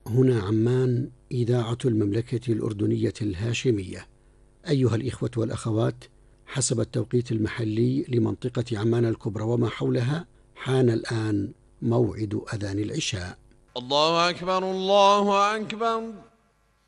هنا عمان، إذاعة المملكة الأردنية الهاشمية. أيها الإخوة والأخوات، حسب التوقيت المحلي لمنطقة عمان الكبرى وما حولها، حان الآن موعد أذان العشاء. الله أكبر الله أكبر.